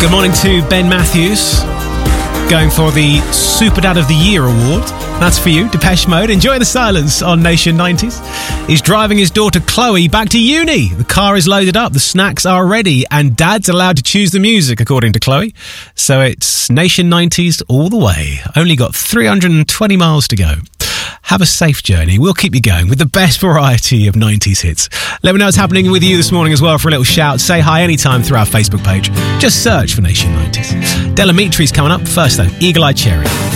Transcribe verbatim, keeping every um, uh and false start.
Good morning to Ben Matthews, going for the Super Dad of the Year award. That's for you, Depeche Mode. Enjoy the silence on Nation nineties. He's driving his daughter Chloe back to uni. The car is loaded up, the snacks are ready, and Dad's allowed to choose the music, according to Chloe. So it's Nation nineties all the way. Only got three hundred twenty miles to go. Have a safe journey. We'll keep you going with the best variety of nineties hits. Let me know what's happening with you this morning as well for a little shout. Say hi anytime through our Facebook page. Just search for Nation nineties. Delamitri's coming up. First though, Eagle Eye Cherry.